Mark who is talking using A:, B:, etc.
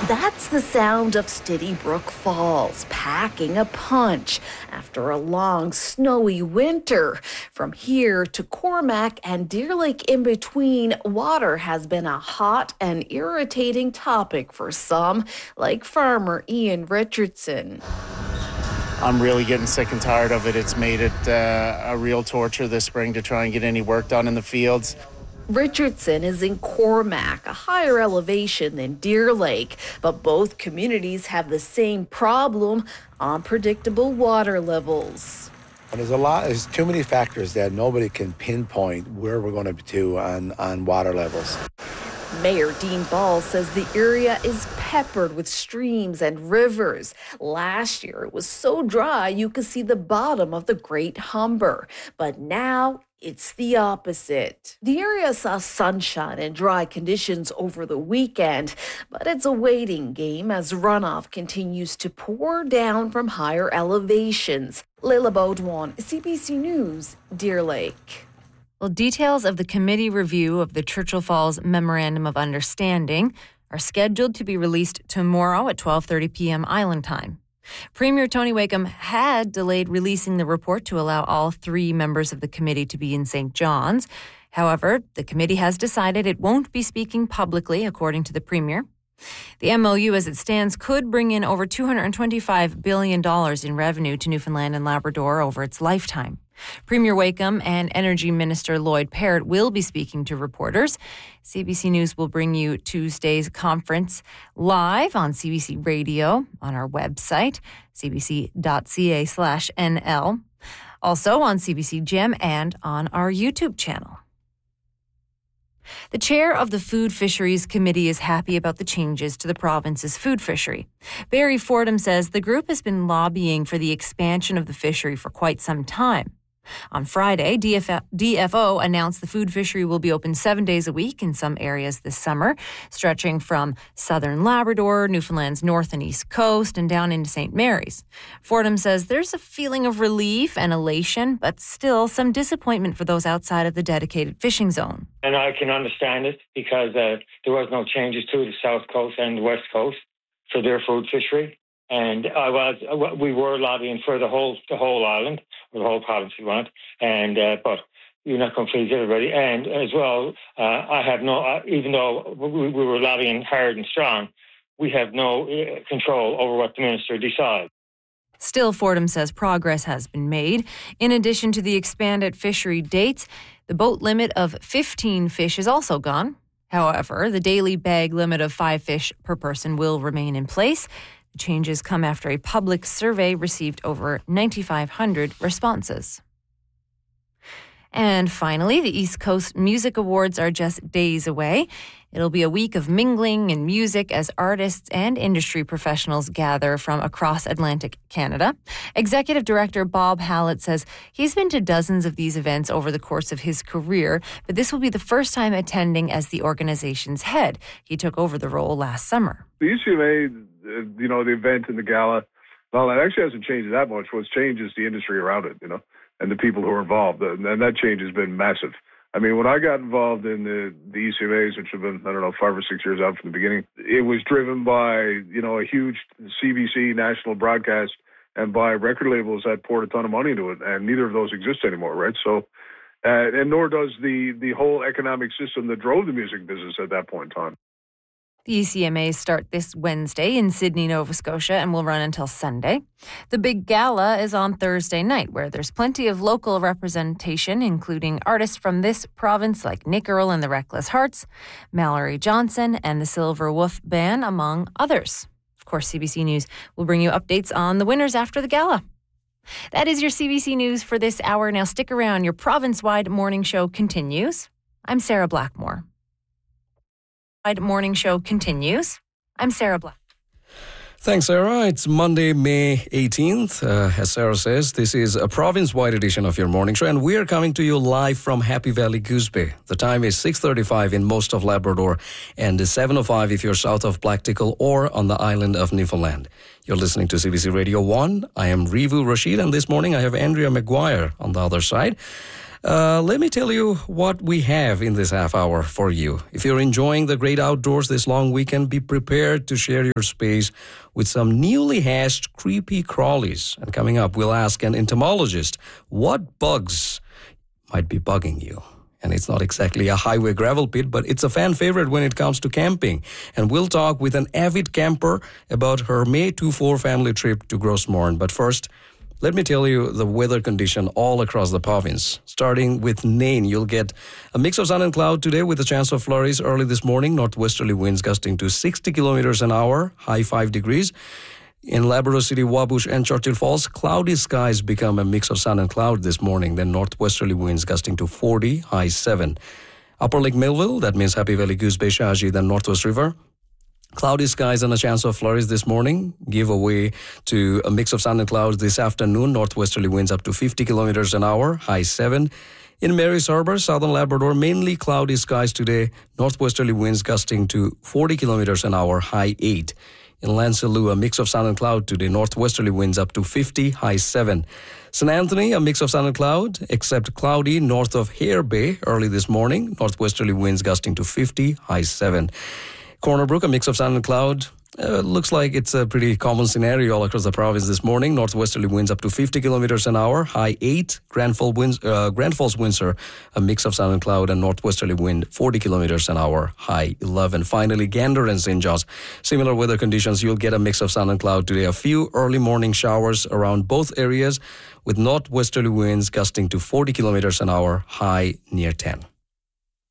A: That's the sound of Stony Brook Falls packing a punch after a long, snowy winter. From here to Cormac and Deer Lake in between, water has been a hot and irritating topic for some, like farmer Ian Richardson.
B: I'm really getting sick and tired of it. It's made it a real torture this spring to try and get any work done in the fields.
A: Richardson is in Cormac, a higher elevation than Deer Lake, but both communities have the same problem: unpredictable water levels.
C: There's too many factors that nobody can pinpoint where we're going to be on water levels.
A: Mayor Dean Ball says the area is peppered with streams and rivers. Last year, it was so dry you could see the bottom of the Great Humber, but now it's the opposite. The area saw sunshine and dry conditions over the weekend, but it's a waiting game as runoff continues to pour down from higher elevations. Leila Baudouin, CBC News, Deer Lake.
D: Well, details of the committee review of the Churchill Falls Memorandum of Understanding are scheduled to be released tomorrow at 12:30 p.m. Island time. Premier Tony Wakeham had delayed releasing the report to allow all three members of the committee to be in St. John's. However, the committee has decided it won't be speaking publicly, according to the Premier. The MOU as it stands could bring in over $225 billion in revenue to Newfoundland and Labrador over its lifetime. Premier Wakeham and Energy Minister Lloyd Parrott will be speaking to reporters. CBC News will bring you Tuesday's conference live on CBC Radio, on our website, cbc.ca/NL, also on CBC Gem and on our YouTube channel. The chair of the Food Fisheries Committee is happy about the changes to the province's food fishery. Barry Fordham says the group has been lobbying for the expansion of the fishery for quite some time. On Friday, DFO announced the food fishery will be open 7 days a week in some areas this summer, stretching from southern Labrador, Newfoundland's north and east coast, and down into St. Mary's. Fordham says there's a feeling of relief and elation, but still some disappointment for those outside of the dedicated fishing zone.
E: And I can understand it because there was no changes to the south coast and the west coast for their food fishery. And we were lobbying for the whole island, or the whole province, if you want. And but you're not going to please everybody. And as well, even though we were lobbying hard and strong, we have no control over what the minister decides.
D: Still, Fordham says progress has been made. In addition to the expanded fishery dates, the boat limit of 15 fish is also gone. However, the daily bag limit of 5 fish per person will remain in place. The changes come after a public survey received over 9,500 responses. And finally, the East Coast Music Awards are just days away. It'll be a week of mingling and music as artists and industry professionals gather from across Atlantic Canada. Executive Director Bob Hallett says he's been to dozens of these events over the course of his career, but this will be the first time attending as the organization's head. He took over the role last summer.
F: The ECMA, the event and the gala, well, that actually hasn't changed that much. What's changed is the industry around it, and the people who are involved. And that change has been massive. I mean, when I got involved in the ECMAs, which have been, 5 or 6 years out from the beginning, it was driven by, a huge CBC national broadcast and by record labels that poured a ton of money into it. And neither of those exist anymore, right? So, and nor does the whole economic system that drove the music business at that point in time.
D: The ECMAs start this Wednesday in Sydney, Nova Scotia, and will run until Sunday. The big gala is on Thursday night, where there's plenty of local representation, including artists from this province like Nick Earl and the Reckless Hearts, Mallory Johnson and the Silver Wolf Band, among others. Of course, CBC News will bring you updates on the winners after the gala. That is your CBC News for this hour. Now stick around. Your province-wide morning show continues. I'm Sarah Blackmore. Morning show continues. I'm Sarah Black.
G: Thanks, Sarah. It's Monday, May 18th. As Sarah says, this is a province-wide edition of your morning show, and we are coming to you live from Happy Valley, Goose Bay. The time is 6:35 in most of Labrador and 7:05 if you're south of Blacktickle or on the island of Newfoundland. You're listening to CBC Radio 1. I am Rivu Rashid, and this morning I have Andrea McGuire on the other side. Let me tell you what we have in this half hour for you. If you're enjoying the great outdoors this long weekend, be prepared to share your space with some newly hatched creepy crawlies. And coming up, we'll ask an entomologist what bugs might be bugging you. And it's not exactly a highway gravel pit, but it's a fan favorite when it comes to camping. And we'll talk with an avid camper about her May 24 family trip to Grossmorn. But first, let me tell you the weather condition all across the province. Starting with Nain, you'll get a mix of sun and cloud today with a chance of flurries early this morning. Northwesterly winds gusting to 60 kilometers an hour, high 5 degrees. In Labrador City, Wabush and Churchill Falls, cloudy skies become a mix of sun and cloud this morning. Then northwesterly winds gusting to 40, high 7. Upper Lake Millville, that means Happy Valley, Goose Bay, Shaji, then Northwest River. Cloudy skies and a chance of flurries this morning. Give way to a mix of sun and clouds this afternoon. Northwesterly winds up to 50 kilometers an hour, high 7. In Mary's Harbor, southern Labrador, mainly cloudy skies today. Northwesterly winds gusting to 40 kilometers an hour, high 8. In Lancelot, a mix of sun and cloud today. Northwesterly winds up to 50, high 7. St. Anthony, a mix of sun and cloud, except cloudy north of Hare Bay early this morning. Northwesterly winds gusting to 50, high 7. Corner Brook, a mix of sun and cloud. Looks like it's a pretty common scenario all across the province this morning. Northwesterly winds up to 50 kilometers an hour, high 8. Grand Falls, Windsor, a mix of sun and cloud, and northwesterly wind 40 kilometers an hour, high 11. Finally, Gander and St. John's, similar weather conditions. You'll get a mix of sun and cloud today. A few early morning showers around both areas with northwesterly winds gusting to 40 kilometers an hour, high near 10.